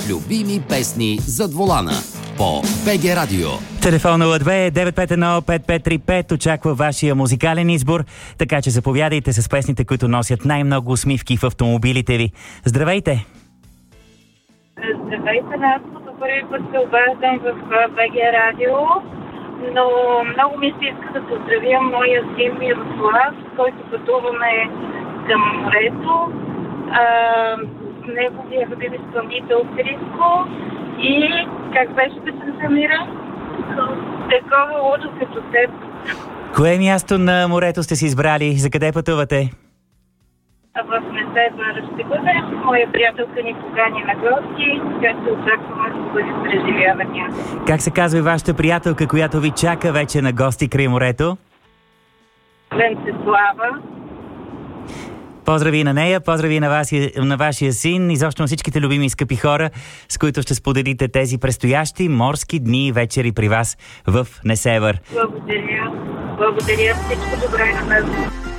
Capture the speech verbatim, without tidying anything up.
Любими песни зад волана по БГ Радио. Телефон нула две девет пет едно пет пет три пет очаква вашия музикален избор, така че заповядайте с песните, които носят най-много усмивки в автомобилите ви. Здравейте! Здравейте, аз за първи път се обаждам в БГ Радио, но много ми се иска да поздравя моя син Мирослав, с който пътуваме към морето. Неговия любим изпълнител Криско и как беше да се намира? Такова лудо като теб. Кое място на морето сте си избрали? За къде пътувате? В Несебър ще бъдем. Моя приятелка ни покани на гости, така се очакваме да бъдем преживявания. Как се казва и вашата приятелка, която ви чака вече на гости край морето? Венцеслава. Поздрави на нея, поздрави на, вас, на вашия син и защо на всичките любими и скъпи хора, с които ще споделите тези предстоящи морски дни и вечери при вас в Несебър. Благодаря. Благодаря. Всичко добре на нас.